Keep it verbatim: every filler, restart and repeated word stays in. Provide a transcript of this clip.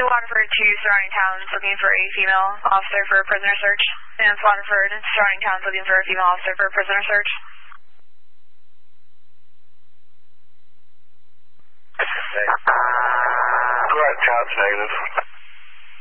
Waterford to surrounding towns looking for a female officer for a prisoner search. And Waterford surrounding towns looking for a female officer for a prisoner search. Okay. Correct, Chad's negative.